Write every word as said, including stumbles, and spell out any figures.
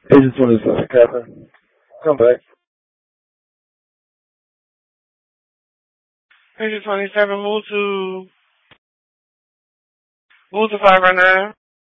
Agent twenty-seven, Catherine. Come back. Agent twenty-seven, move to, move to five oh nine.